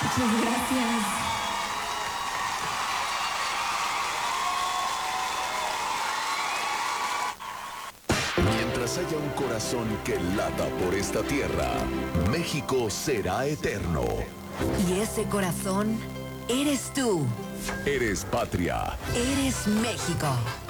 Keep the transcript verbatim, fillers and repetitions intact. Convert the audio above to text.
Muchas gracias. Mientras haya un corazón que lata por esta tierra, México será eterno. Y ese corazón eres tú. Eres patria. Eres México.